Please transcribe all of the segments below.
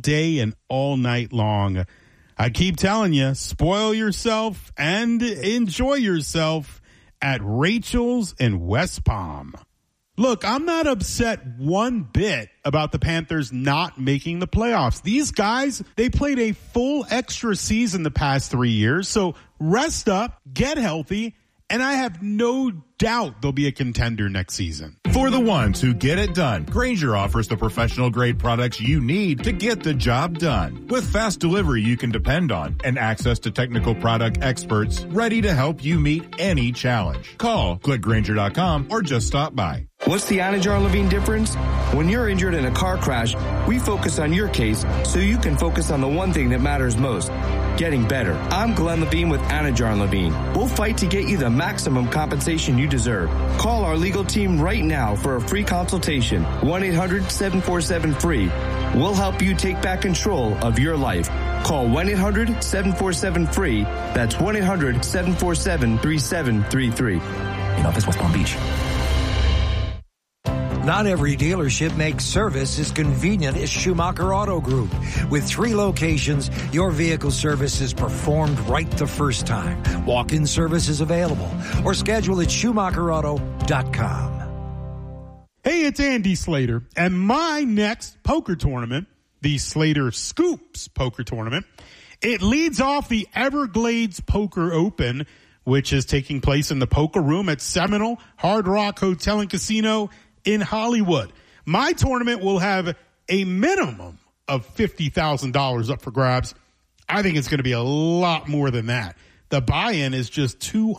day and all night long. I keep telling you, spoil yourself and enjoy yourself at Rachel's in West Palm. Look, I'm not upset one bit about the Panthers not making the playoffs. These guys, they played a full extra season the past 3 years, so rest up, get healthy, and I have no doubt they'll be a contender next season. For the ones who get it done, Grainger offers the professional-grade products you need to get the job done. With fast delivery you can depend on and access to technical product experts ready to help you meet any challenge. Call, click Grainger.com, or just stop by. What's the Anajar Levine difference? When you're injured in a car crash, we focus on your case so you can focus on the one thing that matters most, getting better. I'm Glenn Levine with Anajar Levine. We'll fight to get you the maximum compensation you deserve. Call our legal team right now for a free consultation. 1-800-747-FREE. We'll help you take back control of your life. Call 1-800-747-FREE. That's 1-800-747-3733. In office, West Palm Beach. Not every dealership makes service as convenient as Schumacher Auto Group. With 3 locations, your vehicle service is performed right the first time. Walk-in service is available or schedule at SchumacherAuto.com. Hey, it's Andy Slater, and my next poker tournament, the Slater Scoops Poker Tournament, it leads off the Everglades Poker Open, which is taking place in the Poker Room at Seminole Hard Rock Hotel and Casino in Hollywood. My tournament will have a minimum of $50,000 up for grabs. I think it's going to be a lot more than that. The buy-in is just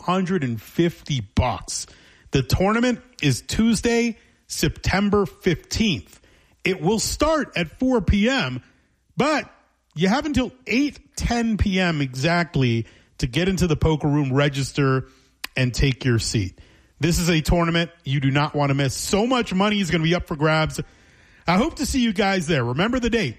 $250. The tournament is Tuesday, September 15th. It will start at 4 p.m., but you have until 8:10 p.m. exactly to get into the Poker Room, register, and take your seat. This is a tournament you do not want to miss. So much money is going to be up for grabs. I hope to see you guys there. Remember the date,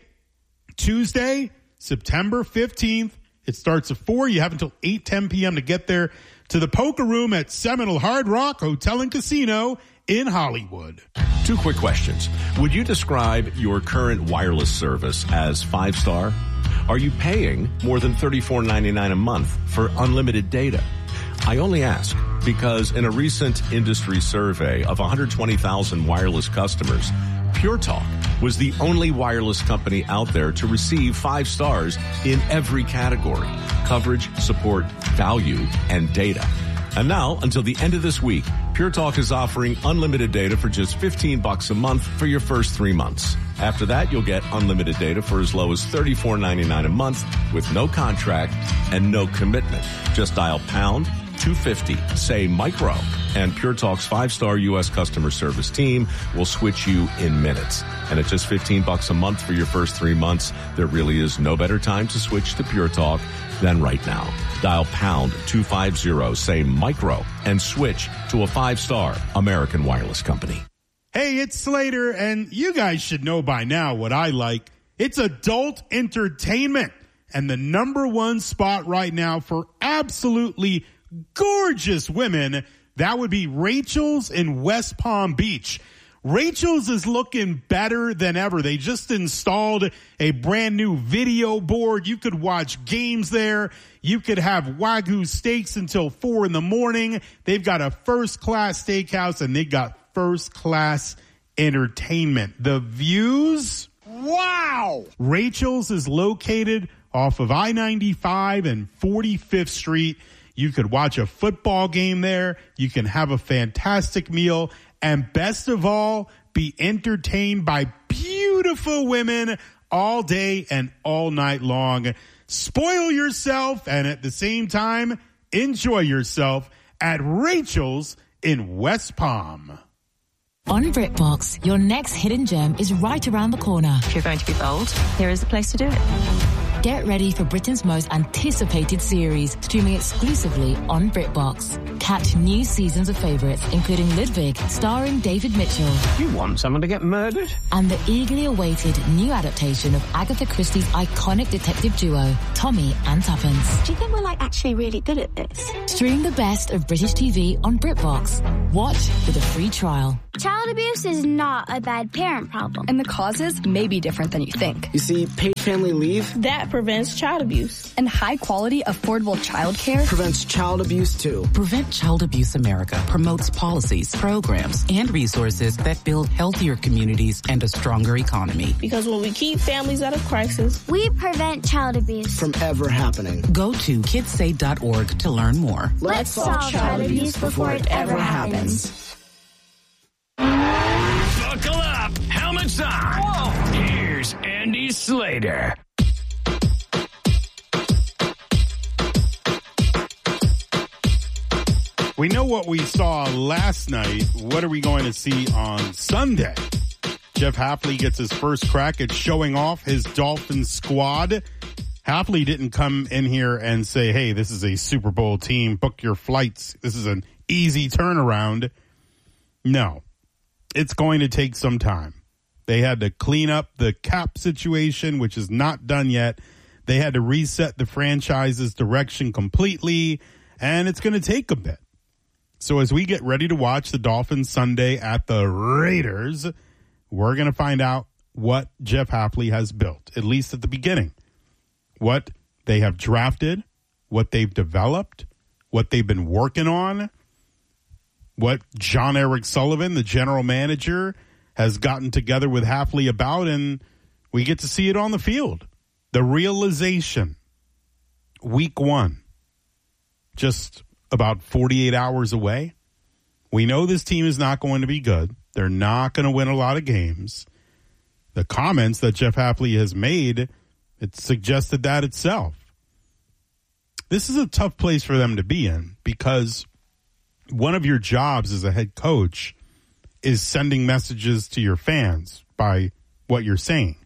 Tuesday, September 15th. It starts at 4. You have until 8:10 p.m. to get there to the Poker Room at Seminole Hard Rock Hotel and Casino in Hollywood. 2 quick questions. Would you describe your current wireless service as 5-star? Are you paying more than $34.99 a month for unlimited data? I only ask because in a recent industry survey of 120,000 wireless customers, Pure Talk was the only wireless company out there to receive 5 stars in every category: coverage, support, value, and data. And now, until the end of this week, Pure Talk is offering unlimited data for just $15 a month for your first 3 months. After that, you'll get unlimited data for as low as $34.99 a month with no contract and no commitment. Just dial pound 250, say micro, and Pure Talk's 5-star U.S. customer service team will switch you in minutes. And at just $15 a month for your first 3 months, there really is no better time to switch to Pure Talk than right now. Dial pound 250, say micro, and switch to a 5-star American wireless company. Hey, it's Slater, and you guys should know by now what I like. It's adult entertainment, and the number one spot right now for absolutely gorgeous women, that would be Rachel's in West Palm Beach. Rachel's is looking better than ever. They just installed a brand new video board. You could watch games there. You could have Wagyu steaks until 4 in the morning. They've got a first-class steakhouse, and they got first-class entertainment. The views, wow! Rachel's is located off of I-95 and 45th Street. You could watch a football game there. You can have a fantastic meal. And best of all, be entertained by beautiful women all day and all night long. Spoil yourself and at the same time, enjoy yourself at Rachel's in West Palm. On BritBox, your next hidden gem is right around the corner. If you're going to be bold, here is the place to do it. Get ready for Britain's most anticipated series, streaming exclusively on BritBox. Catch new seasons of favourites, including Ludwig, starring David Mitchell. You want someone to get murdered? And the eagerly awaited new adaptation of Agatha Christie's iconic detective duo, Tommy and Tuppence. Do you think we're actually really good at this? Stream the best of British TV on BritBox. Watch with a free trial. Child abuse is not a bad parent problem. And the causes may be different than you think. You see, paid family leave. That prevents child abuse. And high-quality, affordable childcare prevents child abuse, too. Prevent Child Abuse America promotes policies, programs, and resources that build healthier communities and a stronger economy. Because when we keep families out of crisis, we prevent child abuse from ever happening. Go to kidssay.org to learn more. Let's solve child abuse before it ever happens. Buckle up. Helmets on. Whoa. Here's Andy Slater. We know what we saw last night. What are we going to see on Sunday? Jeff Hafley gets his first crack at showing off his Dolphins squad. Hafley didn't come in here and say, hey, this is a Super Bowl team. Book your flights. This is an easy turnaround. No, it's going to take some time. They had to clean up the cap situation, which is not done yet. They had to reset the franchise's direction completely, and it's going to take a bit. So as we get ready to watch the Dolphins Sunday at the Raiders, we're going to find out what Jeff Hafley has built, at least at the beginning. What they have drafted, what they've developed, what they've been working on, what John Eric Sullivan, the general manager, has gotten together with Hafley about, and we get to see it on the field. The realization, week one, just about 48 hours away. We know this team is not going to be good. They're not going to win a lot of games. The comments that Jeff Hafley has made, it suggested that itself. This is a tough place for them to be in because one of your jobs as a head coach is sending messages to your fans by what you're saying.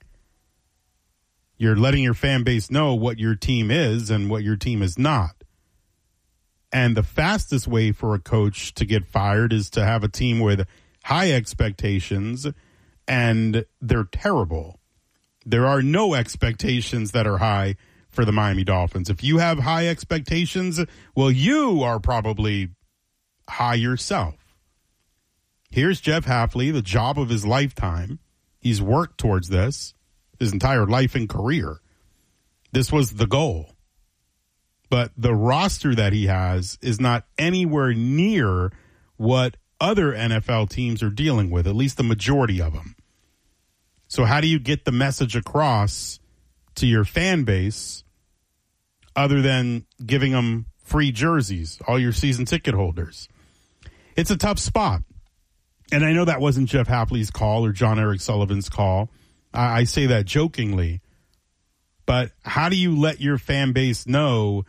You're letting your fan base know what your team is and what your team is not. And the fastest way for a coach to get fired is to have a team with high expectations and they're terrible. There are no expectations that are high for the Miami Dolphins. If you have high expectations, well, you are probably high yourself. Here's Jeff Hafley, the job of his lifetime. He's worked towards this his entire life and career. This was the goal. But the roster that he has is not anywhere near what other NFL teams are dealing with, at least the majority of them. So how do you get the message across to your fan base other than giving them free jerseys, all your season ticket holders? It's a tough spot. And I know that wasn't Jeff Hafley's call or John Eric Sullivan's call. I say that jokingly. But how do you let your fan base know,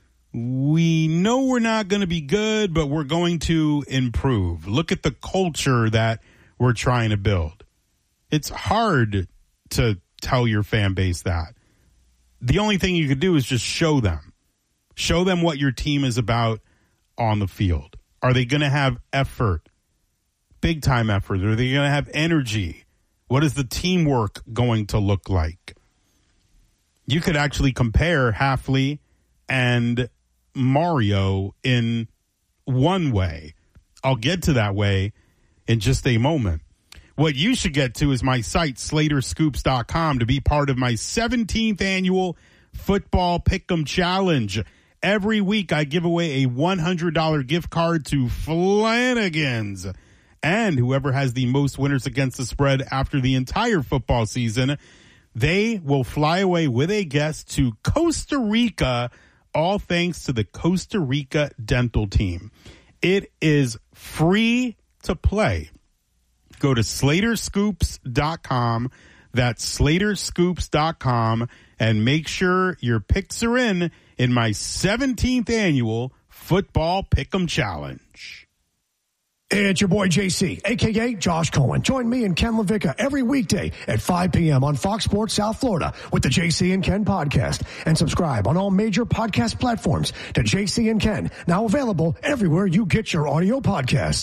we know we're not going to be good, but we're going to improve? Look at the culture that we're trying to build. It's hard to tell your fan base that. The only thing you could do is just show them. Show them what your team is about on the field. Are they going to have effort? Big time effort? Are they going to have energy? What is the teamwork going to look like? You could actually compare Hafley and Mario in one way. I'll get to that way in just a moment. What you should get to is my site, SlaterScoops.com, to be part of my 17th annual Football Pick'em Challenge. Every week I give away a $100 gift card to Flanagan's. And whoever has the most winners against the spread after the entire football season, they will fly away with a guest to Costa Rica, all thanks to the Costa Rica dental team. It is free to play. Go to SlaterScoops.com. That's SlaterScoops.com. And make sure your picks are in my 17th annual Football Pick'em Challenge. It's your boy JC, a.k.a. Josh Cohen. Join me and Ken LaVicka every weekday at 5 p.m. on Fox Sports South Florida with the JC and Ken podcast. And subscribe on all major podcast platforms to JC and Ken, now available everywhere you get your audio podcasts.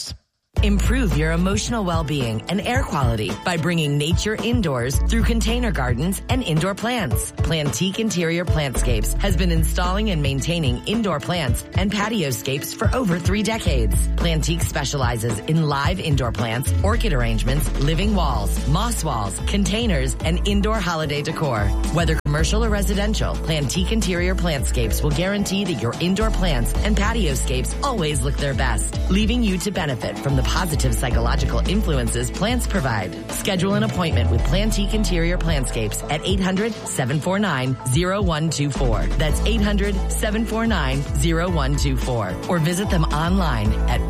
Improve your emotional well-being and air quality by bringing nature indoors through container gardens and indoor plants. Plantique Interior Plantscapes has been installing and maintaining indoor plants and patioscapes for over 3 decades. Plantique specializes in live indoor plants, orchid arrangements, living walls, moss walls, containers, and indoor holiday decor. Whether commercial or residential, Plantique Interior Plantscapes will guarantee that your indoor plants and patioscapes always look their best, leaving you to benefit from the positive psychological influences plants provide. Schedule an appointment with Plantique Interior Plantscapes at 800-749-0124. That's 800-749-0124. Or visit them online at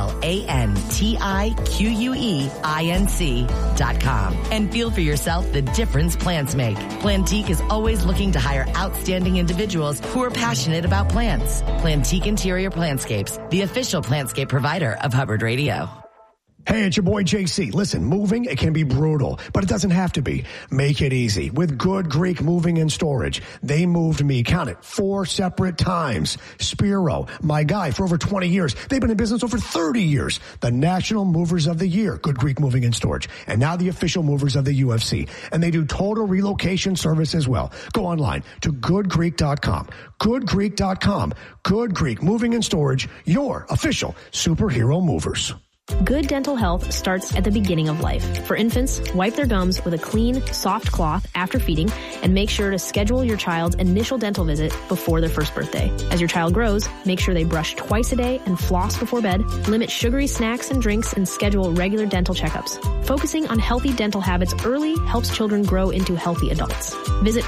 plantiqueinc.com and feel for yourself the difference plants make. Plantique is always looking to hire outstanding individuals who are passionate about plants. Plantique Interior Plantscapes, the official plantscape provider of Hubbard Radio. Hey, it's your boy JC. Listen, moving, it can be brutal, but it doesn't have to be. Make it easy with Good Greek Moving and Storage. They moved me, count it, 4 separate times. Spiro, my guy for over 20 years. They've been in business over 30 years. The National Movers of the Year, Good Greek Moving and Storage. And now the official movers of the UFC. And they do total relocation service as well. Go online to goodgreek.com. Goodgreek.com. Good Greek Moving and Storage, your official superhero movers. Good dental health starts at the beginning of life. For infants, wipe their gums with a clean, soft cloth after feeding and make sure to schedule your child's initial dental visit before their first birthday. As your child grows, make sure they brush twice a day and floss before bed, limit sugary snacks and drinks, and schedule regular dental checkups. Focusing on healthy dental habits early helps children grow into healthy adults. Visit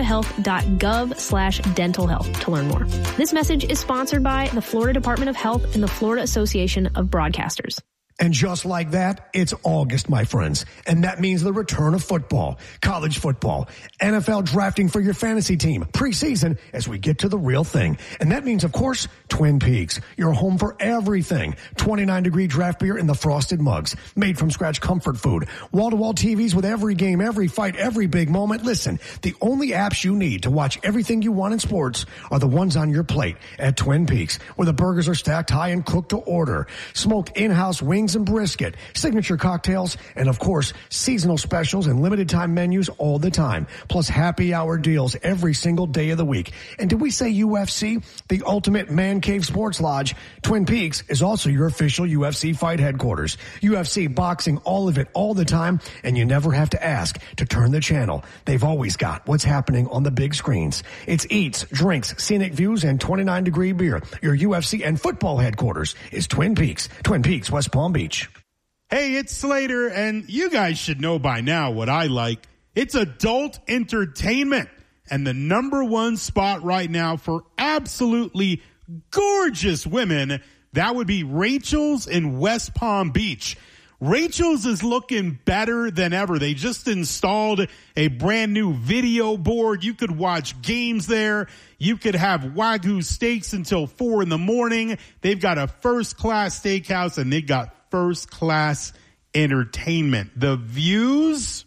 floridahealth.gov/dental health to learn more. This message is sponsored by the Florida Department of Health and the Florida Association of Broadcasters. And just like that, it's August, my friends. And that means the return of football, college football, NFL drafting for your fantasy team, preseason, as we get to the real thing. And that means, of course, Twin Peaks, your home for everything. 29-degree draft beer in the frosted mugs, made from scratch comfort food, wall-to-wall TVs with every game, every fight, every big moment. Listen, the only apps you need to watch everything you want in sports are the ones on your plate at Twin Peaks, where the burgers are stacked high and cooked to order. Smoked in-house wings and brisket, signature cocktails, and of course, seasonal specials and limited time menus all the time, plus happy hour deals every single day of the week. And did we say UFC? The ultimate man cave sports lodge. Twin Peaks is also your official UFC fight headquarters. UFC, boxing, all of it, all the time, and you never have to ask to turn the channel. They've always got what's happening on the big screens. It's eats, drinks, scenic views, and 29-degree beer. Your UFC and football headquarters is Twin Peaks, West Palm Beach. Hey, it's Slater, and you guys should know by now what I like. It's adult entertainment, and the number one spot right now for absolutely gorgeous women, that would be Rachel's in West Palm Beach. Rachel's is looking better than ever. They just installed a brand new video board. You could watch games there. You could have Wagyu steaks until 4 a.m. They've got a first-class steakhouse, and they got first-class entertainment. The views,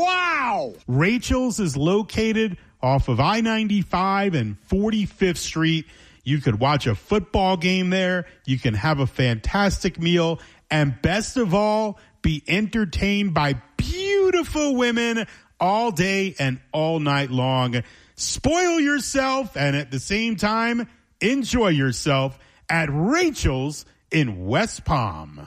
wow! Rachel's is located off of I-95 and 45th Street. You could watch a football game there. You can have a fantastic meal. And best of all, be entertained by beautiful women all day and all night long. Spoil yourself and at the same time, enjoy yourself at Rachel's in West Palm.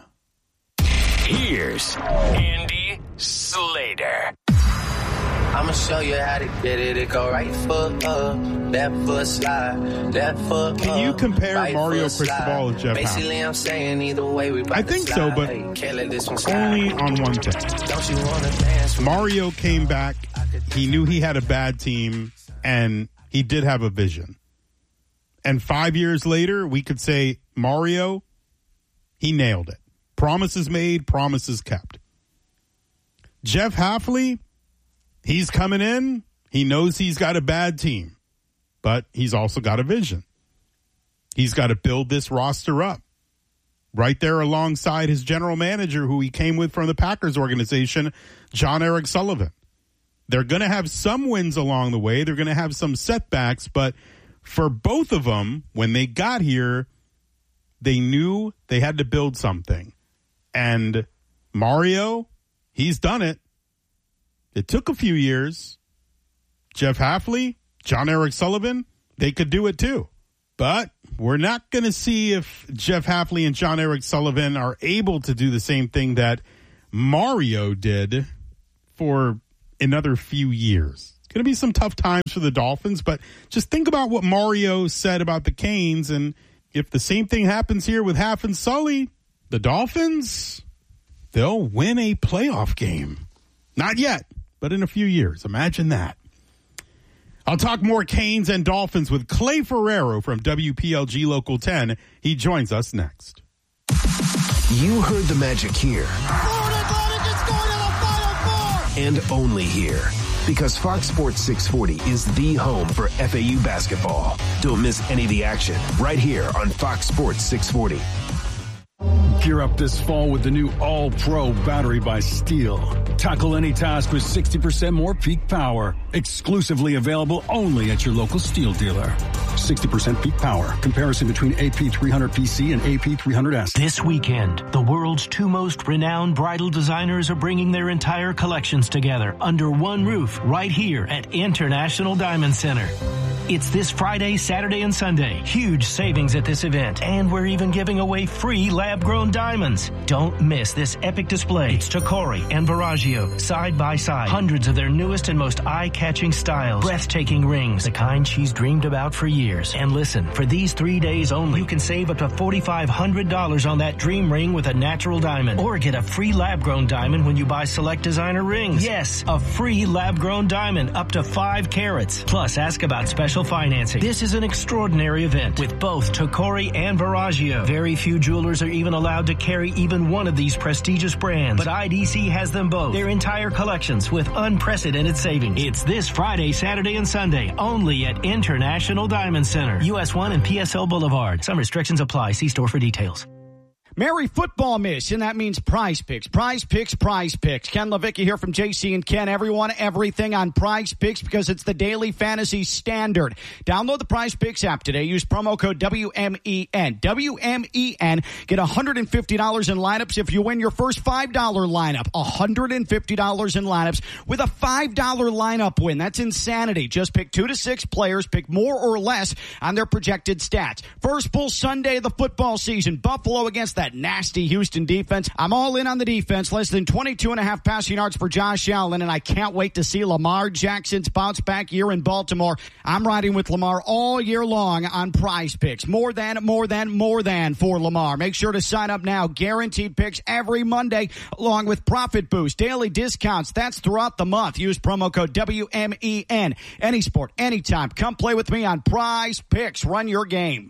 Here's Andy Slater. I'ma show you how to get it. It go right foot up, left foot slide, left foot up. Can you compare right Mario Cristobal and Jeff Basically, Howe? I'm saying either way we I think so, but only on one thing. Don't you wanna dance? Mario came back. He knew he had a bad team, and he did have a vision. And 5 years later, we could say Mario, he nailed it. Promises made, promises kept. Jeff Hafley, he's coming in. He knows he's got a bad team, but he's also got a vision. He's got to build this roster up right there alongside his general manager, who he came with from the Packers organization, John Eric Sullivan. They're going to have some wins along the way. They're going to have some setbacks, but for both of them, when they got here, they knew they had to build something. And Mario, he's done it. It took a few years. Jeff Hafley, John Eric Sullivan, they could do it too. But we're not going to see if Jeff Hafley and John Eric Sullivan are able to do the same thing that Mario did for another few years. It's going to be some tough times for the Dolphins, but just think about what Mario said about the Canes, and if the same thing happens here with Haf and Sully, the Dolphins, they'll win a playoff game. Not yet, but in a few years. Imagine that. I'll talk more Canes and Dolphins with Clay Ferrero from WPLG Local 10. He joins us next. You heard the magic here. And only here. Because Fox Sports 640 is the home for FAU basketball. Don't miss any of the action right here on Fox Sports 640. Gear up this fall with the new All-Pro battery by Steel. Tackle any task with 60% more peak power. Exclusively available only at your local Steel dealer. 60% peak power. Comparison between AP300PC and AP300S. This weekend, the world's two most renowned bridal designers are bringing their entire collections together under one roof right here at International Diamond Center. It's this Friday, Saturday, and Sunday. Huge savings at this event. And we're even giving away free lab-grown diamonds. Don't miss this epic display. It's Tacori and Verragio, side by side. Hundreds of their newest and most eye-catching styles. Breathtaking rings, the kind she's dreamed about for years. And listen, for these 3 days only, you can save up to $4,500 on that dream ring with a natural diamond. Or get a free lab-grown diamond when you buy select designer rings. Yes, a free lab-grown diamond up to 5 carats. Plus, ask about special financing. This is an extraordinary event with both Tacori and Verragio. Very few jewelers are even allowed to carry even one of these prestigious brands, but IDC has them both. Their entire collections with unprecedented savings. It's this Friday, Saturday, and Sunday only at International Diamond Center, US 1 and PSL Boulevard. Some restrictions apply. See store for details. Merry football miss, and that means Prize Picks. Prize Picks, Prize Picks. Ken Levicki here from JC and Ken. Everyone, everything on Prize Picks because it's the daily fantasy standard. Download the Prize Picks app today. Use promo code WMEN. WMEN. Get $150 in lineups if you win your first $5 lineup. $150 in lineups with a $5 lineup win. That's insanity. Just pick 2 to 6 players. Pick more or less on their projected stats. First full Sunday of the football season. Buffalo against that nasty Houston defense. I'm all in on the defense. Less than 22.5 passing yards for Josh Allen, and I can't wait to see Lamar Jackson's bounce back year in Baltimore. I'm riding with Lamar all year long on Prize Picks. More than for Lamar. Make sure to sign up now. Guaranteed picks every Monday, along with Profit Boost, daily discounts. That's throughout the month. Use promo code WMEN. Any sport, anytime. Come play with me on Prize Picks. Run your game.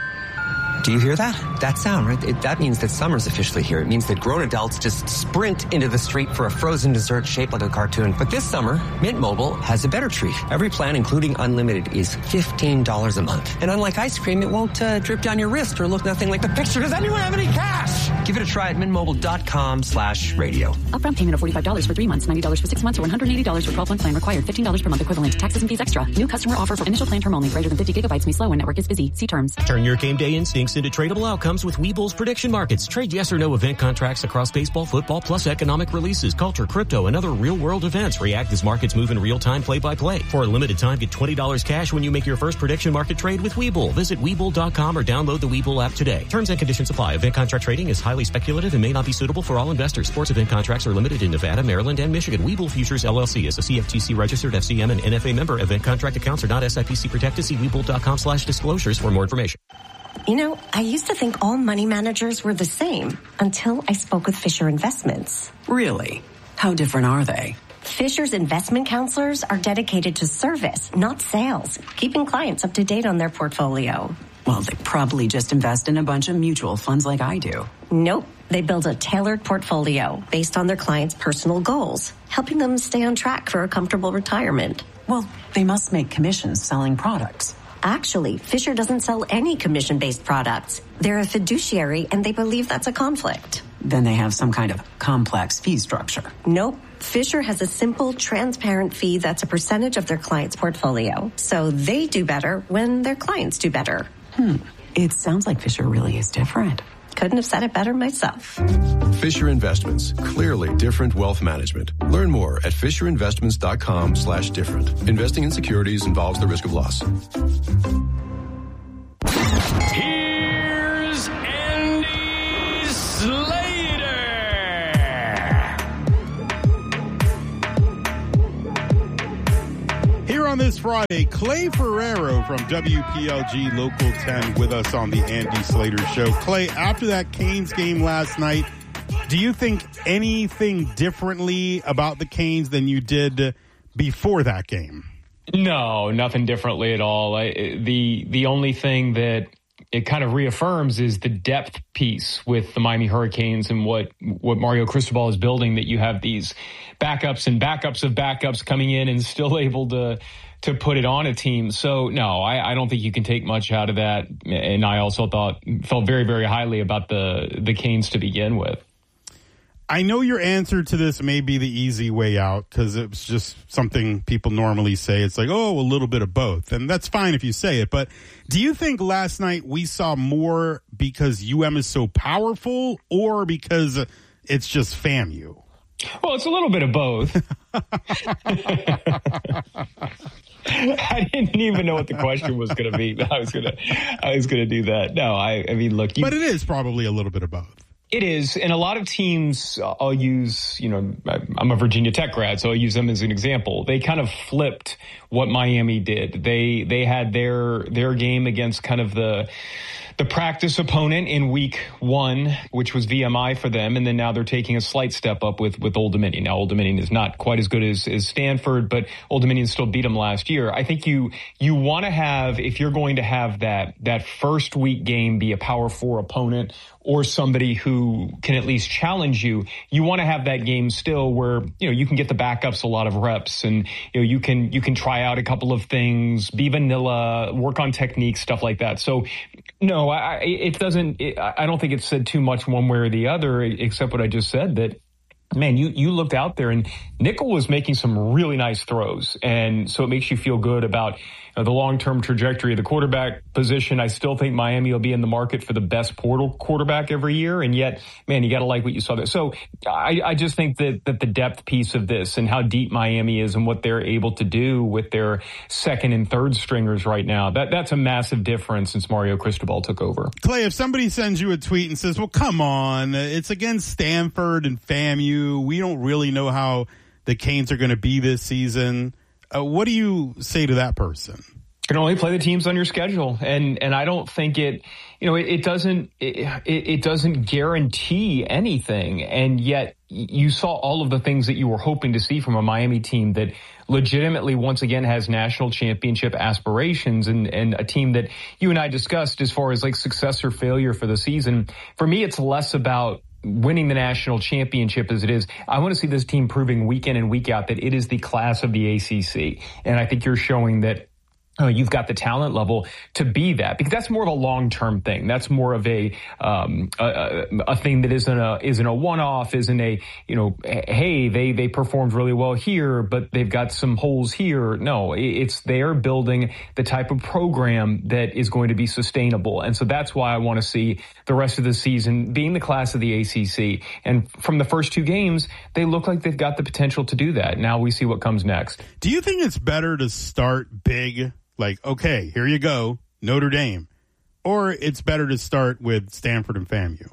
Do you hear that? That sound, right? That means that summer's officially here. It means that grown adults just sprint into the street for a frozen dessert shaped like a cartoon. But this summer, Mint Mobile has a better treat. Every plan, including unlimited, is $15 a month. And unlike ice cream, it won't drip down your wrist or look nothing like the picture. Does anyone have any cash? Give it a try at mintmobile.com/radio. Upfront payment of $45 for 3 months, $90 for 6 months, or $180 for 12-month plan required. $15 per month equivalent. Taxes and fees extra. New customer offer for initial plan term only. Greater than 50 gigabytes may slow when network is busy. See terms. Turn your game day instincts into tradable outcomes with Webull's prediction markets. Trade yes or no event contracts across baseball, football, plus economic releases, culture, crypto, and other real-world events. React as markets move in real time, play-by-play. For a limited time, get $20 cash when you make your first prediction market trade with Webull. Visit Webull.com or download the Webull app today. Terms and conditions apply. Event contract trading is highly speculative and may not be suitable for all investors. Sports event contracts are limited in Nevada, Maryland, and Michigan. Webull Futures LLC is a CFTC registered FCM and NFA member. Event contract accounts are not SIPC protected. See Webull.com/disclosures for more information. You know, I used to think all money managers were the same until I spoke with Fisher Investments. Really? How different are they? Fisher's investment counselors are dedicated to service, not sales, keeping clients up to date on their portfolio. Well, they probably just invest in a bunch of mutual funds like I do. Nope. They build a tailored portfolio based on their clients' personal goals, helping them stay on track for a comfortable retirement. Well, they must make commissions selling products. Actually, Fisher doesn't sell any commission-based products. They're a fiduciary, and they believe that's a conflict. Then they have some kind of complex fee structure. Nope. Fisher has a simple, transparent fee that's a percentage of their client's portfolio. So they do better when their clients do better. It sounds like Fisher really is different. couldn't have said it better myself. Fisher Investments, clearly different wealth management. Learn more at fisherinvestments.com/different. Investing in securities involves the risk of loss. Here's Andy Slater. Here on this Friday, Clay Ferrero from WPLG Local 10 with us on the Andy Slater Show. Clay, after that Canes game last night, do you think anything differently about the Canes than you did before that game? No, nothing differently at all. The only thing that it kind of reaffirms is the depth piece with the Miami Hurricanes and what Mario Cristobal is building, that you have these backups and backups of backups coming in and still able to put it on a team. So, no, I don't think you can take much out of that. And I also felt very, very highly about the Canes to begin with. I know your answer to this may be the easy way out because it's just something people normally say. It's like, oh, a little bit of both. And that's fine if you say it. But do you think last night we saw more because UM is so powerful or because it's just FAMU? Well, it's a little bit of both. I didn't even know what the question was going to be. I was going to do that. No, I mean, look. But it is probably a little bit of both. It is. And a lot of teams, I'll use, I'm a Virginia Tech grad, so I'll use them as an example. They kind of flipped what Miami did. They had their game against kind of the practice opponent in week 1, which was VMI for them. And then now they're taking a slight step up with Old Dominion. Now, Old Dominion is not quite as good as Stanford, but Old Dominion still beat them last year. I think you want to have, if you're going to have that first week game be a Power 4 opponent or somebody who can at least challenge you, you want to have that game still where, you can get the backups a lot of reps and, you can try out a couple of things, be vanilla, work on technique, stuff like that. So, no, I don't think it's said too much one way or the other, except what I just said, that, man, you looked out there and Nickel was making some really nice throws. And so it makes you feel good about the long-term trajectory of the quarterback position. I still think Miami will be in the market for the best portal quarterback every year. And yet, man, you got to like what you saw there. So I just think that the depth piece of this and how deep Miami is and what they're able to do with their second and third stringers right now, that's a massive difference since Mario Cristobal took over. Clay, if somebody sends you a tweet and says, well, come on, it's against Stanford and FAMU. We don't really know how the Canes are going to be this season. What do you say to that person? You can only play the teams on your schedule, and I don't think it doesn't guarantee anything. And yet you saw all of the things that you were hoping to see from a Miami team that legitimately once again has national championship aspirations, and a team that you and I discussed as far as like success or failure for the season. For me, it's less about winning the national championship as it is. I want to see this team proving week in and week out that it is the class of the ACC. And I think you're showing that you've got the talent level to be that, because that's more of a long-term thing. That's more of a thing that isn't a one-off, isn't a, hey, they performed really well here, but they've got some holes here. No, it's they're building the type of program that is going to be sustainable. And so that's why I want to see the rest of the season being the class of the ACC. And from the first 2 games, they look like they've got the potential to do that. Now we see what comes next. Do you think it's better to start big? Like, okay, here you go, Notre Dame. Or it's better to start with Stanford and FAMU?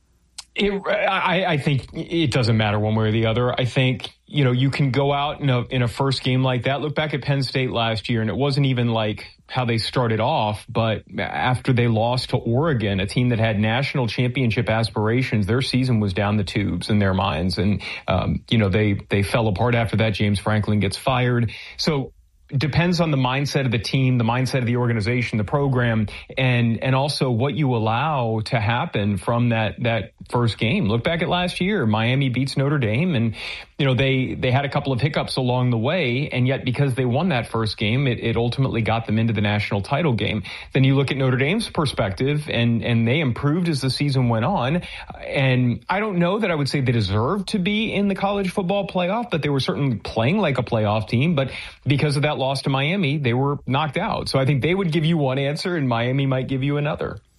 I think it doesn't matter one way or the other. I think, you can go out in a first game like that. Look back at Penn State last year, and it wasn't even like how they started off, but after they lost to Oregon, a team that had national championship aspirations, their season was down the tubes in their minds. And, they fell apart after that. James Franklin gets fired. So, depends on the mindset of the team, the mindset of the organization, the program, and also what you allow to happen from that first game. Look back at last year. Miami beats Notre Dame, and they had a couple of hiccups along the way, and yet because they won that first game, it ultimately got them into the national title game. Then you look at Notre Dame's perspective, and they improved as the season went on. And I don't know that I would say they deserved to be in the college football playoff, but they were certainly playing like a playoff team. But because of that loss to Miami, they were knocked out. So I think they would give you one answer, and Miami might give you another.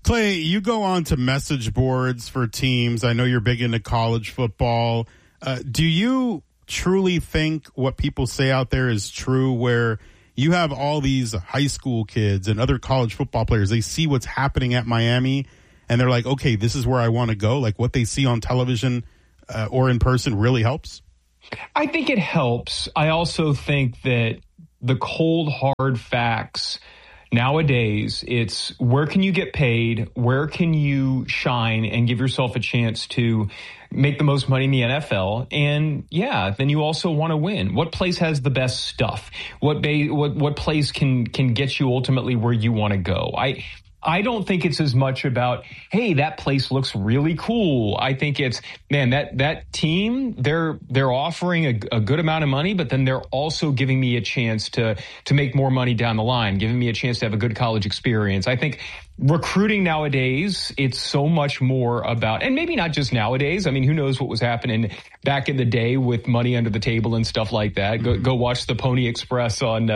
Clay, you go on to message boards for teams. I know you're big into college football. Do you truly think what people say out there is true, where you have all these high school kids and other college football players, they see what's happening at Miami and they're like, okay, this is where I want to go? Like what they see on television or in person really helps? I think it helps. I also think that the cold, hard facts nowadays, it's where can you get paid, where can you shine and give yourself a chance to make the most money in the NFL. And yeah, then you also want to win. What place has the best stuff? What place can get you ultimately where you want to go? I don't think it's as much about, hey, that place looks really cool. I think it's, man, that team, they're offering a good amount of money, but then they're also giving me a chance to make more money down the line, giving me a chance to have a good college experience. I think recruiting nowadays, it's so much more about, and maybe not just nowadays. I mean, who knows what was happening back in the day with money under the table and stuff like that. Go watch the Pony Express on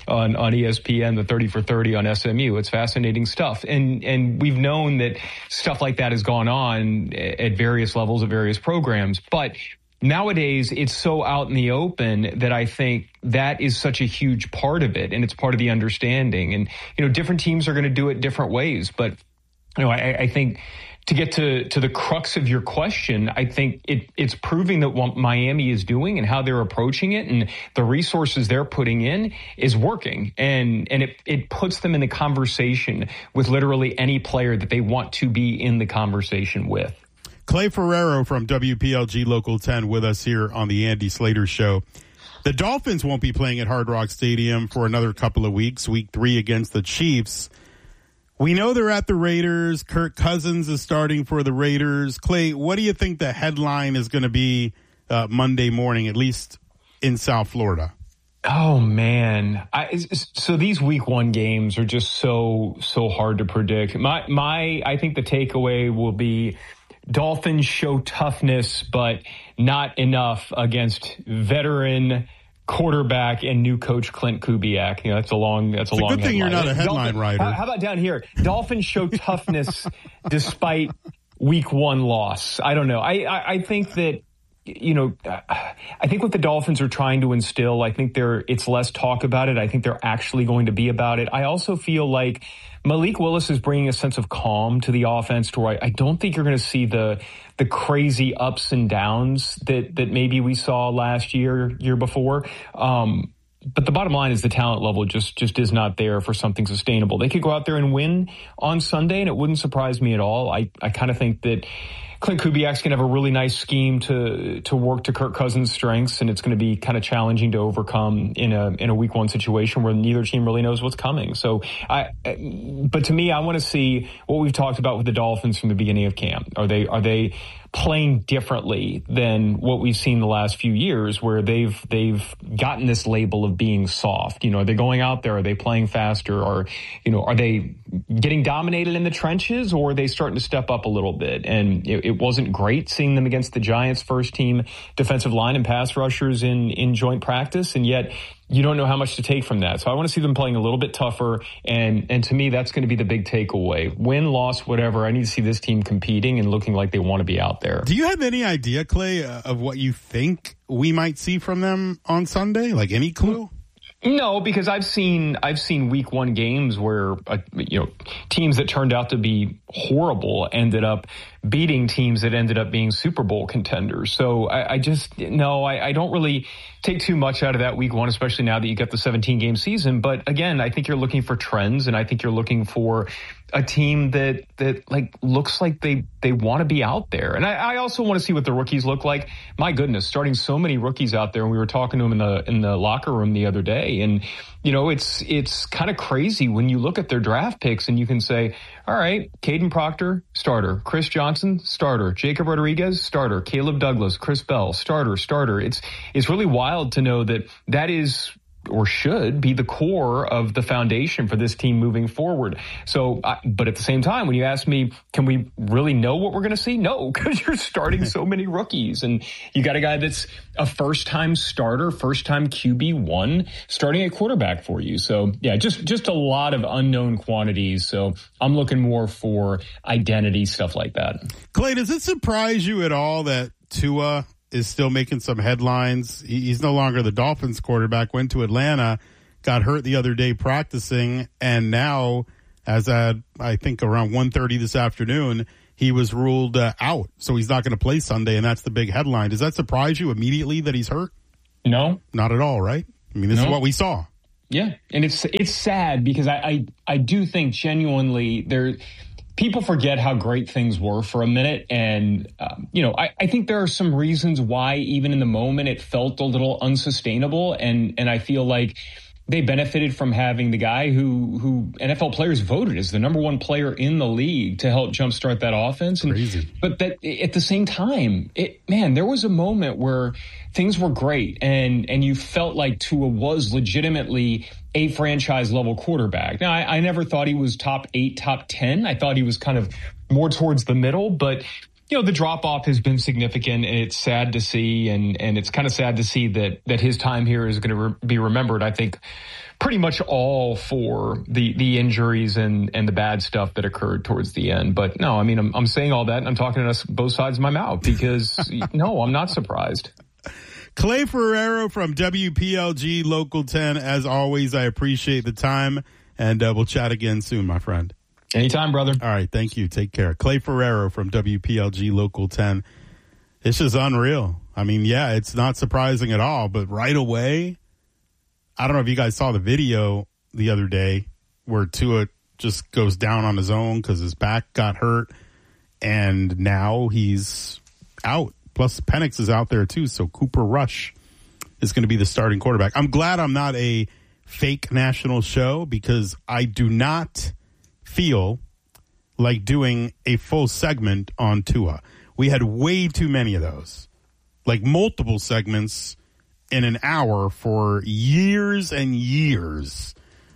ESPN, the 30 for 30 on SMU. It's fascinating stuff. And we've known that stuff like that has gone on at various levels of various programs. But nowadays, it's so out in the open that I think that is such a huge part of it, and it's part of the understanding. And, you know, different teams are going to do it different ways. But, you know, I think to get to the crux of your question, I think it's proving that what Miami is doing and how they're approaching it and the resources they're putting in is working. And it puts them in the conversation with literally any player that they want to be in the conversation with. Clay Ferrero from WPLG Local 10 with us here on the Andy Slater Show. The Dolphins won't be playing at Hard Rock Stadium for another couple of weeks, week 3 against the Chiefs. We know they're at the Raiders. Kirk Cousins is starting for the Raiders. Clay, what do you think the headline is going to be Monday morning, at least in South Florida? Oh, man. So these week 1 games are just so hard to predict. I think the takeaway will be Dolphins show toughness, but not enough against veteran quarterback and new coach Clint Kubiak. You know, that's a long good thing headline. You're not a headline writer. How about down here? Dolphins show toughness despite week 1 loss. I don't know. I think that, you know, I think what the Dolphins are trying to instill, I think it's less talk about it. I think they're actually going to be about it. I also feel like Malik Willis is bringing a sense of calm to the offense to where I don't think you're going to see the crazy ups and downs that maybe we saw last year before. But the bottom line is the talent level just is not there for something sustainable. They could go out there and win on Sunday, and it wouldn't surprise me at all. I kind of think that Clint Kubiak's going to have a really nice scheme to work to Kirk Cousins' strengths, and it's going to be kind of challenging to overcome in a week 1 situation where neither team really knows what's coming. So, but to me, I want to see what we've talked about with the Dolphins from the beginning of camp. Are they playing differently than what we've seen the last few years, where they've gotten this label of being soft? You know, are they going out there? Are they playing faster? Or, you know, are they getting dominated in the trenches, or are they starting to step up a little bit? And it wasn't great seeing them against the Giants' first team defensive line and pass rushers in joint practice, and yet you don't know how much to take from that. So I want to see them playing a little bit tougher, and to me, that's going to be the big takeaway. Win, loss, whatever, I need to see this team competing and looking like they want to be out there. Do you have any idea, Clay, of what you think we might see from them on Sunday? Like any clue? No, because I've seen week 1 games where teams that turned out to be horrible ended up beating teams that ended up being Super Bowl contenders. So I don't really take too much out of that week 1, especially now that you got the 17-game season. But again, I think you're looking for trends, and I think you're looking for a team that like looks like they want to be out there. And I also want to see what the rookies look like. My goodness, starting so many rookies out there, and we were talking to them in the locker room the other day, and you know, it's kind of crazy when you look at their draft picks and you can say, all right, Caden Proctor, starter. Chris Johnson, starter. Jacob Rodriguez, starter. Caleb Douglas, Chris Bell, starter. It's really wild to know that is or should be the core of the foundation for this team moving forward. So, but at the same time, when you ask me, can we really know what we're going to see? No, because you're starting so many rookies, and you got a guy that's a first-time starter, first-time QB1 starting at quarterback for you. So, yeah, just a lot of unknown quantities. So I'm looking more for identity, stuff like that. Clay, does it surprise you at all that Tua is still making some headlines? He's no longer the Dolphins quarterback, went to Atlanta, got hurt the other day practicing, and now, as at, I think, around 1:30 this afternoon, he was ruled out. So he's not going to play Sunday, and that's the big headline. Does that surprise you immediately that he's hurt? No. Not at all, right? I mean, this is what we saw. Yeah, and it's sad because I do think genuinely people forget how great things were for a minute. And, I think there are some reasons why even in the moment it felt a little unsustainable. And I feel like they benefited from having the guy who NFL players voted as the number one player in the league to help jumpstart that offense. And, crazy. But that at the same time, there was a moment where things were great and you felt like Tua was legitimately a franchise level quarterback. Now, I never thought he was top 8, top 10. I thought he was kind of more towards the middle, but the drop off has been significant, and it's sad to see. And it's kind of sad to see that his time here is going to be remembered, I think, pretty much all for the injuries and the bad stuff that occurred towards the end. But no, I mean, I'm saying all that and I'm talking to both sides of my mouth because no, I'm not surprised. Clay Ferrero from WPLG Local 10. As always, I appreciate the time, and we'll chat again soon, my friend. Anytime, brother. All right, thank you. Take care. Clay Ferrero from WPLG Local 10. It's just unreal. I mean, yeah, it's not surprising at all, but right away, I don't know if you guys saw the video the other day where Tua just goes down on his own because his back got hurt, and now he's out. Plus, Penix is out there, too, so Cooper Rush is going to be the starting quarterback. I'm glad I'm not a fake national show because I do not feel like doing a full segment on Tua. We had way too many of those, like multiple segments in an hour for years and years.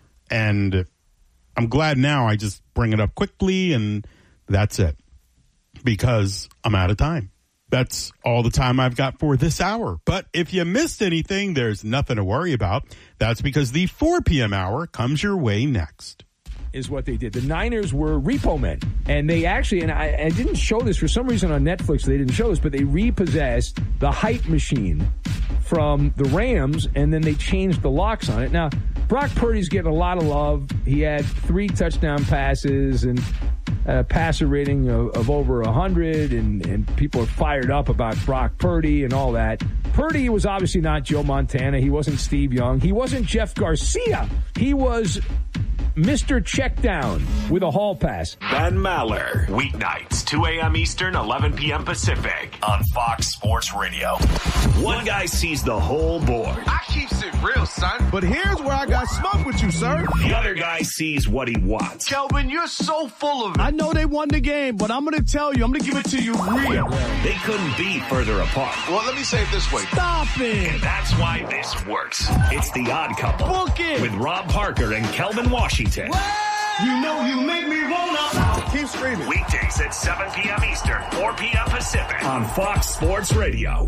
And I'm glad now I just bring it up quickly and that's it because I'm out of time. That's all the time I've got for this hour. But if you missed anything, there's nothing to worry about. That's because the 4 p.m. hour comes your way next. Is what they did. The Niners were repo men. And they actually, and I didn't show this for some reason on Netflix, they didn't show this, but they repossessed the hype machine from the Rams, and then they changed the locks on it. Now, Brock Purdy's getting a lot of love. He had 3 touchdown passes and a passer rating of over 100, and people are fired up about Brock Purdy and all that. Purdy was obviously not Joe Montana. He wasn't Steve Young. He wasn't Jeff Garcia. He was Mr. Checkdown with a hall pass. Ben Maller, weeknights, 2 a.m. Eastern, 11 p.m. Pacific on Fox Sports Radio. One guy sees the whole board. I keeps it real, son. But here's where I got smoke with you, sir. The other guy sees what he wants. Kelvin, you're so full of it. I know they won the game, but I'm going to tell you, I'm going to give it to you real. They couldn't be further apart. Well, let me say it this way. Stop it. And that's why this works. It's The Odd Couple. Book it. With Rob Parker and Kelvin Washington. You know you make me wanna. Keep screaming. Weekdays at 7 p.m. Eastern, 4 p.m. Pacific on Fox Sports Radio.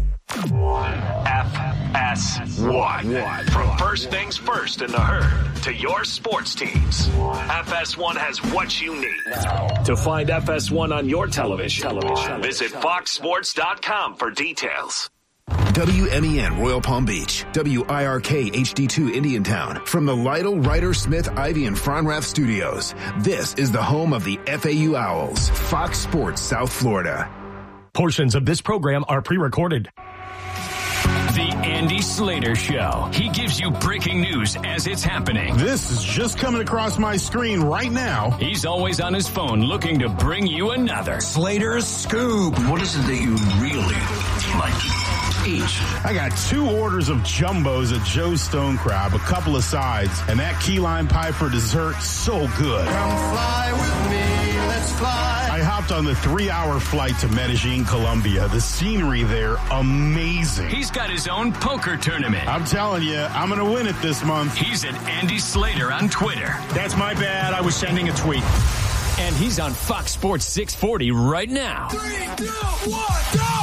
FS1. From first things first in the herd to your sports teams, FS1 has what you need. To find FS1 on your television, visit foxsports.com for details. WMEN Royal Palm Beach, WIRK HD2 Indiantown. From the Lytle, Ryder, Smith, Ivy, and Fronrath studios, this is the home of the FAU Owls, Fox Sports South Florida. Portions of this program are pre-recorded. The Andy Slater Show. He gives you breaking news as it's happening. This is just coming across my screen right now. He's always on his phone looking to bring you another Slater's Scoop. What is it that you really like to eat? I got 2 orders of jumbos at Joe's Stone Crab, a couple of sides, and that key lime pie for dessert, so good. Come fly with me, let's birds fly. I hopped on the 3-hour flight to Medellin, Colombia. The scenery there, amazing. He's got his own poker tournament. I'm telling you, I'm going to win it this month. He's at Andy Slater on Twitter. That's my bad. I was sending a tweet. And he's on Fox Sports 640 right now. 3, 2, 1, go!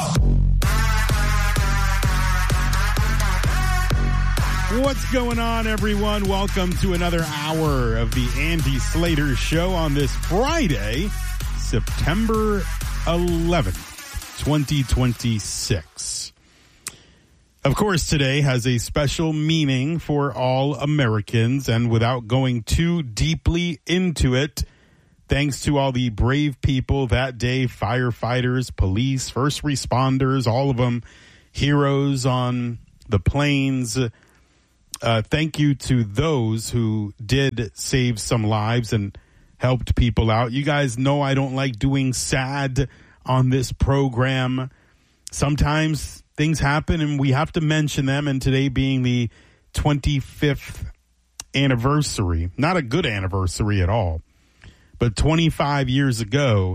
What's going on, everyone? Welcome to another hour of the Andy Slater Show on this Friday, September 11th, 2026. Of course, today has a special meaning for all Americans, and without going too deeply into it, thanks to all the brave people that day, firefighters, police, first responders, all of them, heroes on the planes. Thank you to those who did save some lives and helped people out. You guys know I don't like doing sad on this program. Sometimes things happen and we have to mention them, and today being the 25th anniversary, not a good anniversary at all, but 25 years ago,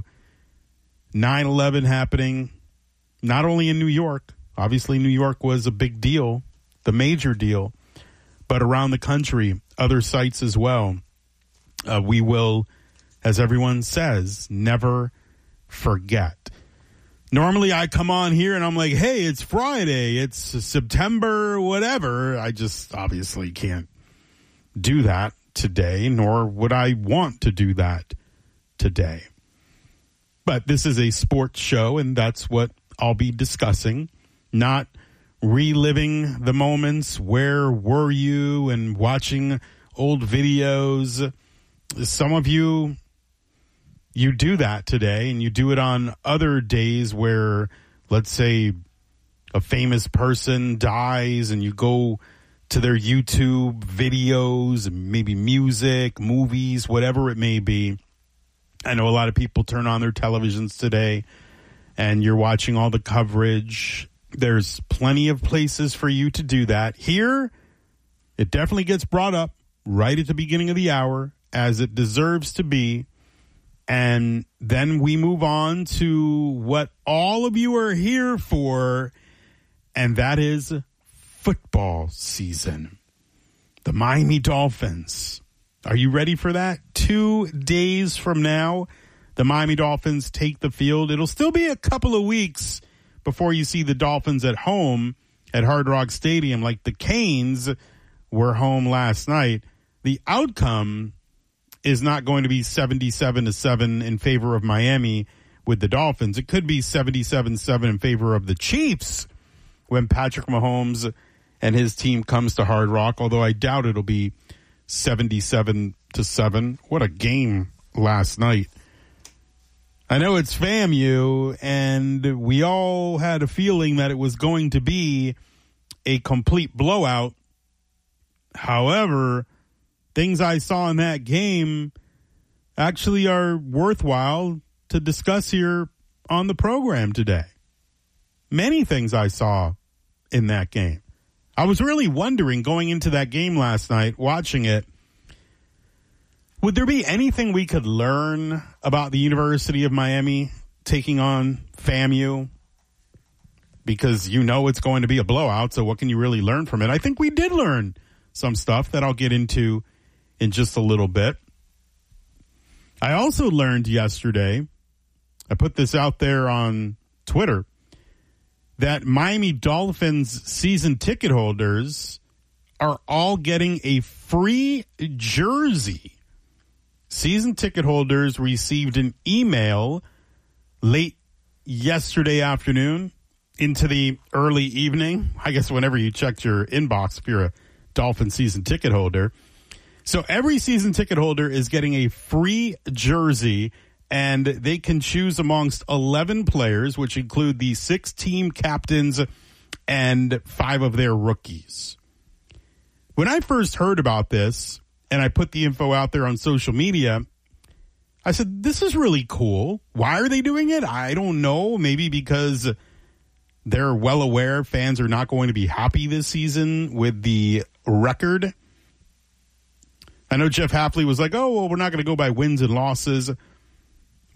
9/11 happening, not only in New York, obviously New York was a big deal, the major deal, but around the country, other sites as well. We will, as everyone says, never forget. Normally I come on here and I'm like, hey, it's Friday, it's September, whatever. I just obviously can't do that today, nor would I want to do that today. But this is a sports show, and that's what I'll be discussing, not reliving the moments, where were you, and watching old videos. Some of you do that today, and you do it on other days where, let's say, a famous person dies and you go to their YouTube videos, maybe music, movies, whatever it may be. I know a lot of people turn on their televisions today and you're watching all the coverage. There's plenty of places for you to do that. Here, it definitely gets brought up right at the beginning of the hour, as it deserves to be. And then we move on to what all of you are here for, and that is football season. The Miami Dolphins. Are you ready for that? 2 days from now, the Miami Dolphins take the field. It'll still be a couple of weeks before you see the Dolphins at home at Hard Rock Stadium, like the Canes were home last night. The outcome is not going to be 77-7 in favor of Miami with the Dolphins. It could be 77-7 in favor of the Chiefs when Patrick Mahomes and his team comes to Hard Rock, although I doubt it'll be 77-7. What a game last night. I know it's FAMU, and we all had a feeling that it was going to be a complete blowout. However, things I saw in that game actually are worthwhile to discuss here on the program today. Many things I saw in that game. I was really wondering going into that game last night, watching it, would there be anything we could learn about the University of Miami taking on FAMU? Because you know it's going to be a blowout, so what can you really learn from it? I think we did learn some stuff that I'll get into in just a little bit. I also learned yesterday, I put this out there on Twitter, that Miami Dolphins season ticket holders are all getting a free jersey. Season ticket holders received an email late yesterday afternoon into the early evening. I guess whenever you checked your inbox if you're a Dolphin season ticket holder. So every season ticket holder is getting a free jersey, and they can choose amongst 11 players, which include the 6 team captains and 5 of their rookies. When I first heard about this, and I put the info out there on social media, I said, this is really cool. Why are they doing it? I don't know. Maybe because they're well aware fans are not going to be happy this season with the record. I know Jeff Hafley was like, oh, well, we're not going to go by wins and losses.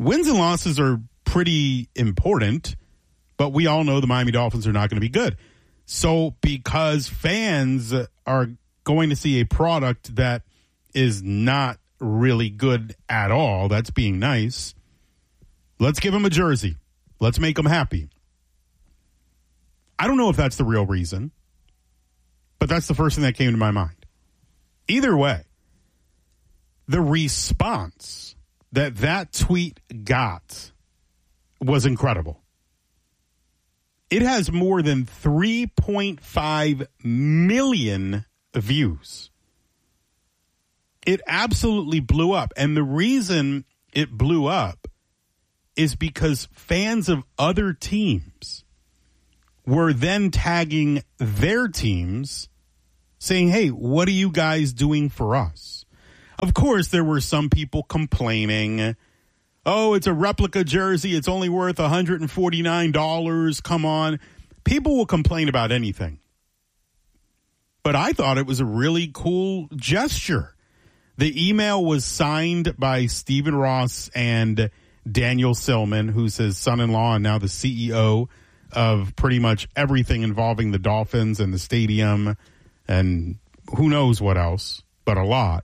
Wins and losses are pretty important, but we all know the Miami Dolphins are not going to be good. So because fans are going to see a product that is not really good at all, that's being nice, let's give them a jersey. Let's make them happy. I don't know if that's the real reason, but that's the first thing that came to my mind. Either way, the response that tweet got was incredible. It has more than 3.5 million views. It absolutely blew up. And the reason it blew up is because fans of other teams were then tagging their teams saying, hey, what are you guys doing for us? Of course, there were some people complaining, oh, it's a replica jersey. It's only worth $149. Come on. People will complain about anything. But I thought it was a really cool gesture. The email was signed by Stephen Ross and Daniel Silman, who's his son-in-law and now the CEO of pretty much everything involving the Dolphins and the stadium and who knows what else, but a lot.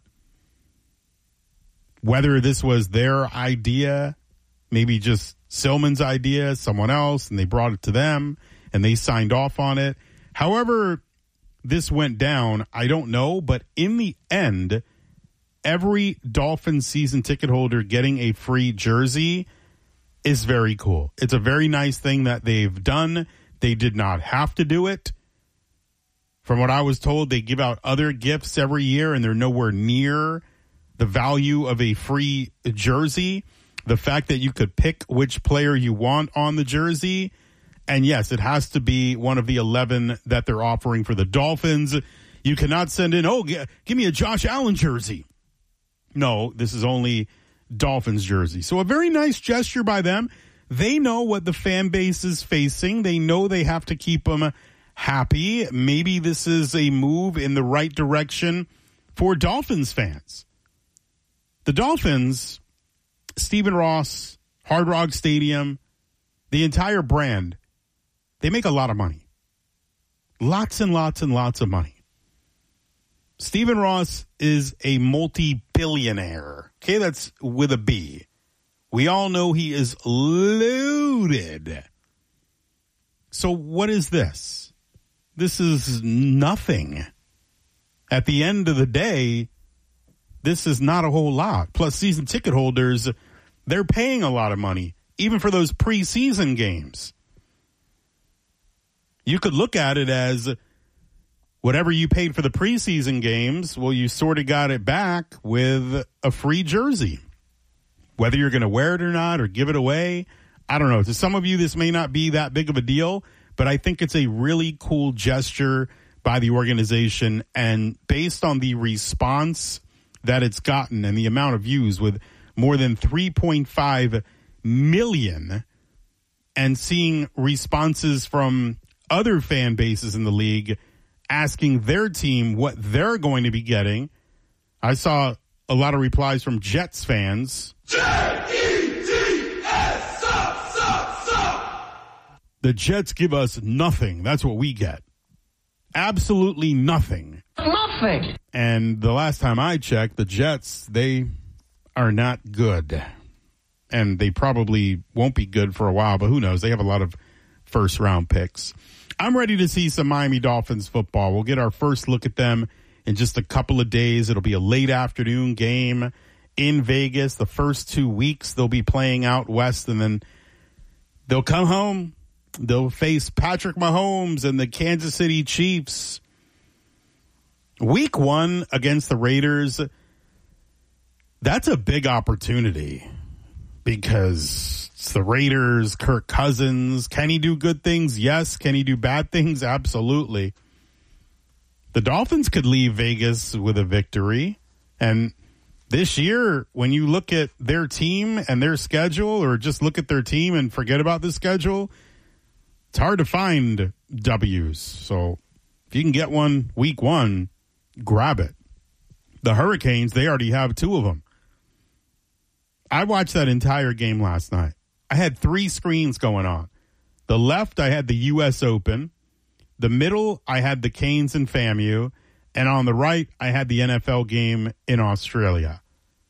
Whether this was their idea, maybe just Silman's idea, someone else, and they brought it to them and they signed off on it. However this went down, I don't know, but in the end, every Dolphins season ticket holder getting a free jersey is very cool. It's a very nice thing that they've done. They did not have to do it. From what I was told, they give out other gifts every year, and they're nowhere near the value of a free jersey. The fact that you could pick which player you want on the jersey, and yes, it has to be one of the 11 that they're offering for the Dolphins. You cannot send in, give me a Josh Allen jersey. No, this is only Dolphins jersey. So a very nice gesture by them. They know what the fan base is facing. They know they have to keep them happy. Maybe this is a move in the right direction for Dolphins fans. The Dolphins, Stephen Ross, Hard Rock Stadium, the entire brand, they make a lot of money. Lots and lots and lots of money. Stephen Ross is a multi-billionaire. Okay, that's with a B. We all know he is loaded. So what is this? This is nothing. At the end of the day, this is not a whole lot. Plus, season ticket holders, they're paying a lot of money, even for those preseason games. You could look at it as whatever you paid for the preseason games, well, you sort of got it back with a free jersey. Whether you're going to wear it or not or give it away, I don't know. To some of you, this may not be that big of a deal, but I think it's a really cool gesture by the organization. And based on the response that it's gotten and the amount of views with more than 3.5 million and seeing responses from other fan bases in the league asking their team what they're going to be getting. I saw a lot of replies from Jets fans. J-E-T-S, sup. The Jets give us nothing. That's what we get. Absolutely nothing. Nothing. And the last time I checked, the Jets, they are not good. And they probably won't be good for a while, but who knows? They have a lot of first-round picks. I'm ready to see some Miami Dolphins football. We'll get our first look at them in just a couple of days. It'll be a late afternoon game in Vegas. The first 2 weeks they'll be playing out west, and then they'll come home. They'll face Patrick Mahomes and the Kansas City Chiefs. Week 1 against the Raiders, that's a big opportunity because it's the Raiders, Kirk Cousins. Can he do good things? Yes. Can he do bad things? Absolutely. The Dolphins could leave Vegas with a victory. And this year, when you look at their team and their schedule, or just look at their team and forget about the schedule, it's hard to find W's. So if you can get one week 1, grab it. The Hurricanes, they already have 2 of them. I watched that entire game last night. I had 3 screens going on. The left, I had the U.S. Open. The middle, I had the Canes and FAMU. And on the right, I had the NFL game in Australia.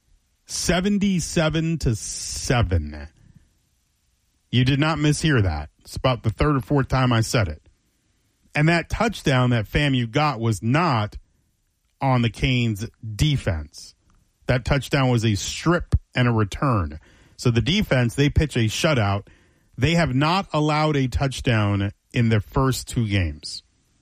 77-7. You did not mishear that. It's about the 3rd or 4th time I said it. And that touchdown that FAMU got was not on the Canes' defense. That touchdown was a strip and a return. So the defense, they pitch a shutout. They have not allowed a touchdown in their first 2 games.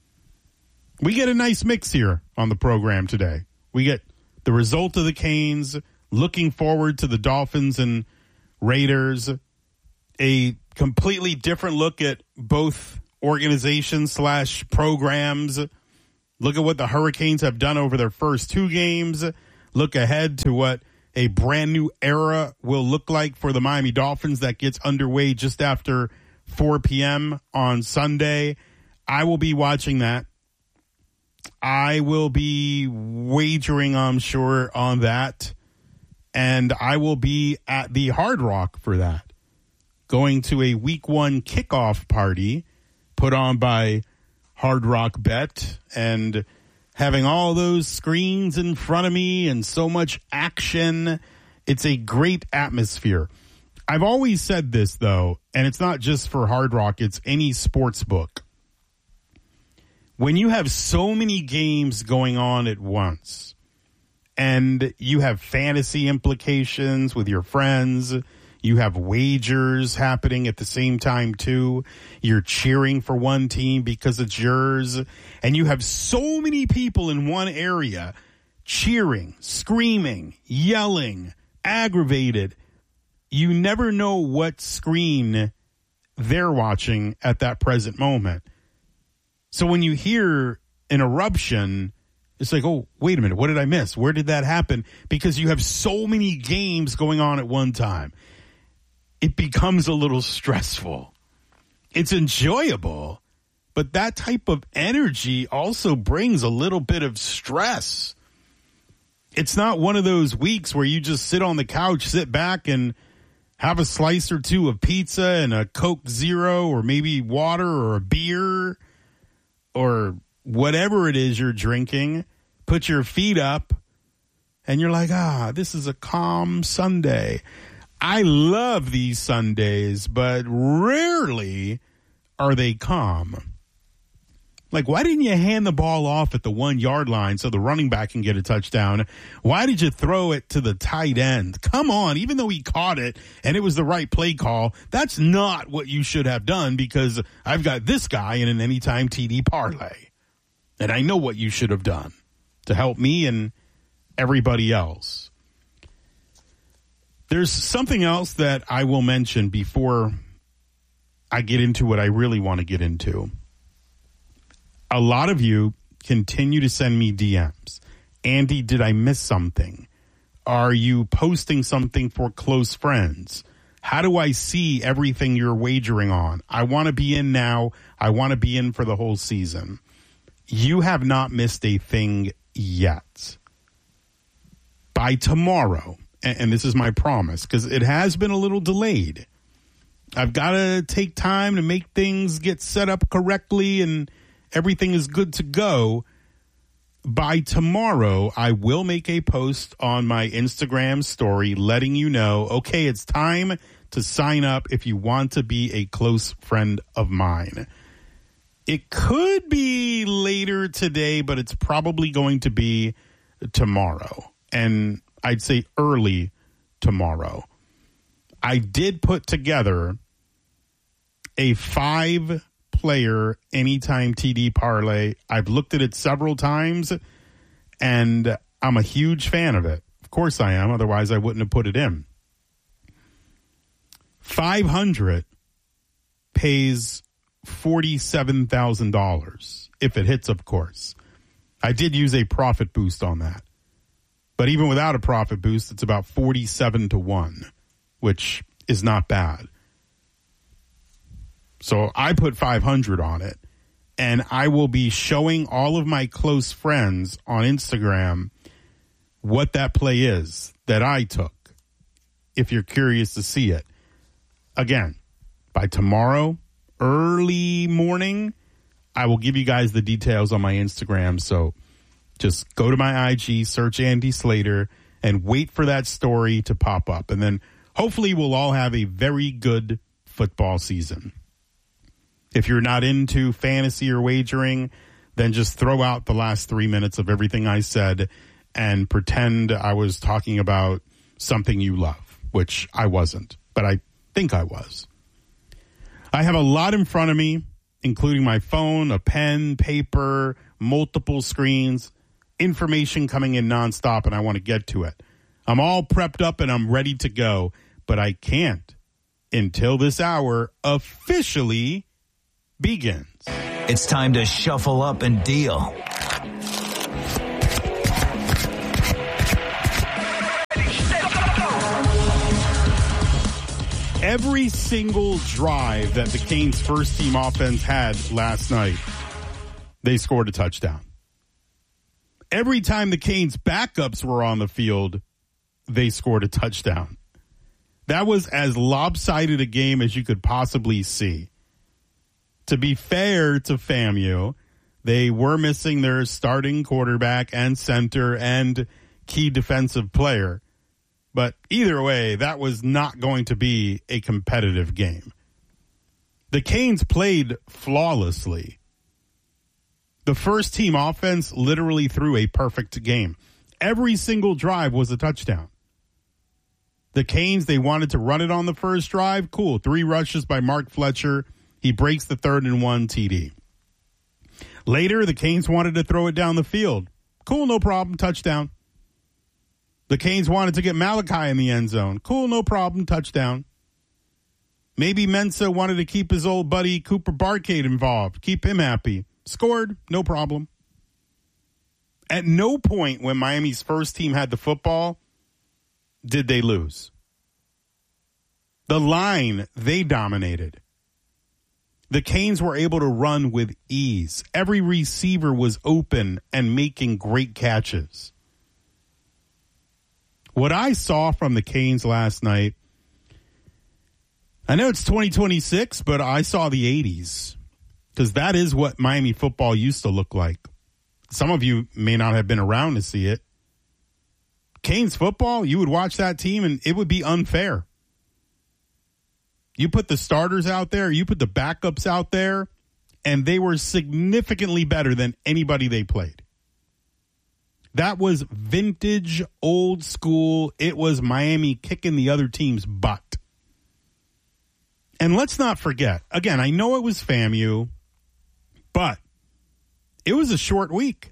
We get a nice mix here on the program today. We get the result of the Canes, looking forward to the Dolphins and Raiders, a completely different look at both organizations / programs. Look at what the Hurricanes have done over their first 2 games. Look ahead to what a brand new era will look like for the Miami Dolphins that gets underway just after 4 p.m. on Sunday. I will be watching that. I will be wagering, I'm sure, on that. And I will be at the Hard Rock for that. Going to a week 1 kickoff party put on by Hard Rock Bet and having all those screens in front of me and so much action. It's a great atmosphere. I've always said this, though, and it's not just for Hard Rock, it's any sports book. When you have so many games going on at once and you have fantasy implications with your friends, you have wagers happening at the same time, too. You're cheering for one team because it's yours. And you have so many people in one area cheering, screaming, yelling, aggravated. You never know what screen they're watching at that present moment. So when you hear an eruption, it's like, oh, wait a minute. What did I miss? Where did that happen? Because you have so many games going on at one time. It becomes a little stressful. It's enjoyable, but that type of energy also brings a little bit of stress. It's not one of those weeks where you just sit on the couch, sit back and have a slice or 2 of pizza and a Coke Zero or maybe water or a beer or whatever it is you're drinking, put your feet up, and you're like, this is a calm Sunday. I love these Sundays, but rarely are they calm. Like, why didn't you hand the ball off at the 1-yard line so the running back can get a touchdown? Why did you throw it to the tight end? Come on, even though he caught it and it was the right play call, that's not what you should have done because I've got this guy in an anytime TD parlay. And I know what you should have done to help me and everybody else. There's something else that I will mention before I get into what I really want to get into. A lot of you continue to send me DMs. Andy, did I miss something? Are you posting something for close friends? How do I see everything you're wagering on? I want to be in now. I want to be in for the whole season. You have not missed a thing yet. By tomorrow, and this is my promise, because it has been a little delayed. I've got to take time to make things get set up correctly and everything is good to go. By tomorrow, I will make a post on my Instagram story letting you know, okay, it's time to sign up if you want to be a close friend of mine. It could be later today, but it's probably going to be tomorrow. And I'd say early tomorrow. I did put together a 5-player anytime TD parlay. I've looked at it several times, and I'm a huge fan of it. Of course I am. Otherwise, I wouldn't have put it in. 500 pays $47,000 if it hits, of course. I did use a profit boost on that. But even without a profit boost, it's about 47-1, which is not bad. So I put 500 on it, and I will be showing all of my close friends on Instagram what that play is that I took. if you're curious to see it. Again, by tomorrow, early morning, I will give you guys the details on my Instagram. So just go to my IG, search Andy Slater, and wait for that story to pop up. And then hopefully we'll all have a very good football season. If you're not into fantasy or wagering, then just throw out the last 3 minutes of everything I said and pretend I was talking about something you love, which I wasn't, but I think I was. I have a lot in front of me, including my phone, a pen, paper, multiple screens, information coming in nonstop, and I want to get to it. I'm all prepped up and I'm ready to go, but I can't until this hour officially begins. It's time to shuffle up and deal. Every single drive that the Canes' first-team offense had last night, they scored a touchdown. Every time the Canes' backups were on the field, they scored a touchdown. That was as lopsided a game as you could possibly see. To be fair to FAMU, they were missing their starting quarterback and center and key defensive player. But either way, that was not going to be a competitive game. The Canes played flawlessly. The first team offense literally threw a perfect game. Every single drive was a touchdown. The Canes, they wanted to run it on the first drive. Cool. 3 rushes by Mark Fletcher. He breaks the 3rd and 1 TD. Later, the Canes wanted to throw it down the field. Cool, no problem. Touchdown. The Canes wanted to get Malachi in the end zone. Cool, no problem. Touchdown. Maybe Mensah wanted to keep his old buddy Cooper Barcade involved. Keep him happy. Scored, no problem. At no point when Miami's first team had the football did they lose. The line, they dominated. The Canes were able to run with ease. Every receiver was open and making great catches. What I saw from the Canes last night, I know it's 2026, but I saw the 80s because that is what Miami football used to look like. Some of you may not have been around to see it. Canes football, you would watch that team and it would be unfair. You put the starters out there, you put the backups out there, and they were significantly better than anybody they played. That was vintage, old school. It was Miami kicking the other team's butt. And let's not forget, again, I know it was FAMU, but it was a short week.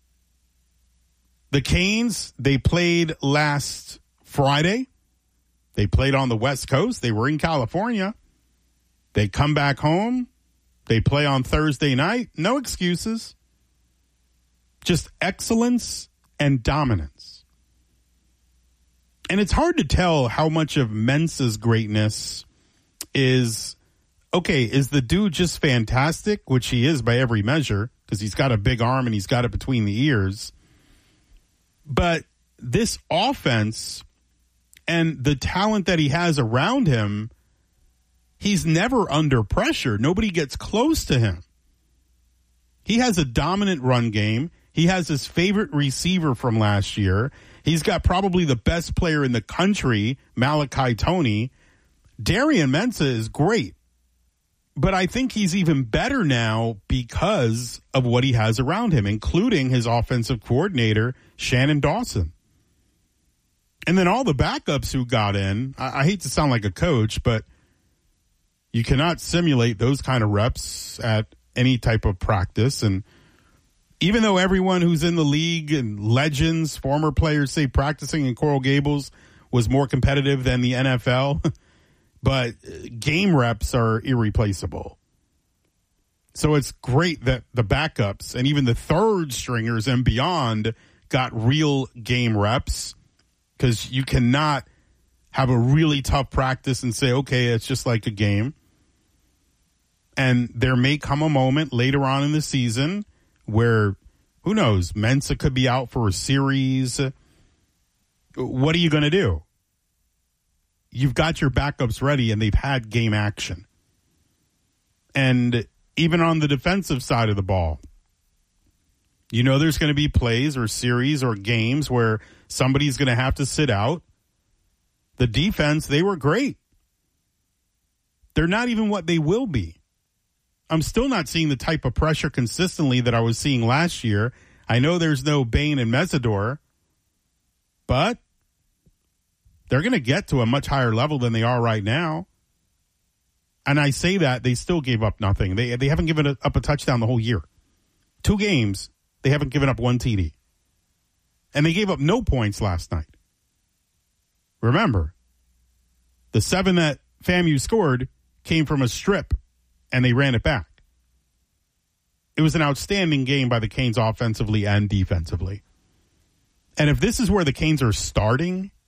The Canes, they played last Friday. They played on the West Coast. They were in California. They come back home. They play on Thursday night. No excuses. Just excellence and dominance. And it's hard to tell how much of Mensah's greatness is, okay, is the dude just fantastic, which he is by every measure, because he's got a big arm and he's got it between the ears. But this offense and the talent that he has around him, he's never under pressure. Nobody gets close to him. He has a dominant run game. He has his favorite receiver from last year. He's got probably the best player in the country, Malachi Toney. Darian Mensah is great, but I think he's even better now because of what he has around him, including his offensive coordinator, Shannon Dawson. And then all the backups who got in, I hate to sound like a coach, but you cannot simulate those kind of reps at any type of practice. And even though everyone who's in the league and legends, former players say practicing in Coral Gables was more competitive than the NFL, but game reps are irreplaceable. So it's great that the backups and even the third stringers and beyond got real game reps, because you cannot have a really tough practice and say, okay, it's just like a game. And there may come a moment later on in the season where, who knows, Mensah could be out for a series. What are you going to do? you've got your backups ready and they've had game action. And even on the defensive side of the ball, you know there's going to be plays or series or games where somebody's going to have to sit out. The defense, they were great. They're not even what they will be. I'm still not seeing the type of pressure consistently that I was seeing last year. I know there's no Bain and Mesidor, but they're going to get to a much higher level than they are right now. And I say that, they still gave up nothing. They haven't given up a touchdown the whole year. 2 games, they haven't given up 1 TD. And they gave up no points last night. Remember, the 7 that FAMU scored came from a strip, and they ran it back. It was an outstanding game by the Canes offensively and defensively. And if this is where the Canes are starting